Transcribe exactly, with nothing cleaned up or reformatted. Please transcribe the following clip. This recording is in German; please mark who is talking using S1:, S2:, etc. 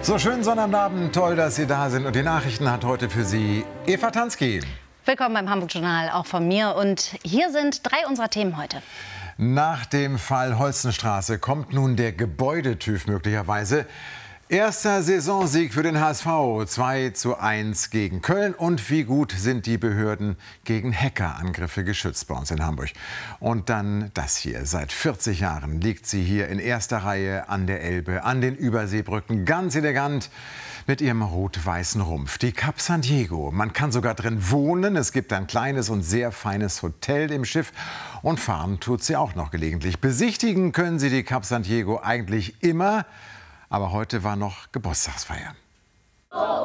S1: So schön Sonnabend, toll, dass Sie da sind. Und die Nachrichten hat heute für Sie Eva Tansky.
S2: Willkommen beim Hamburg-Journal, auch von mir. Und hier sind drei unserer Themen heute.
S1: Nach dem Fall Holstenstraße kommt nun der Gebäude-TÜV möglicherweise. Erster Saisonsieg für den H S V, zwei zu eins gegen Köln. Und wie gut sind die Behörden gegen Hackerangriffe geschützt bei uns in Hamburg. Und dann das hier. Seit vierzig Jahren liegt sie hier in erster Reihe an der Elbe, an den Überseebrücken, ganz elegant mit ihrem rot-weißen Rumpf. Die Cap San Diego. Man kann sogar drin wohnen. Es gibt ein kleines und sehr feines Hotel im Schiff. Und fahren tut sie auch noch gelegentlich. Besichtigen können Sie die Cap San Diego eigentlich immer. Aber heute war noch Geburtstagsfeier.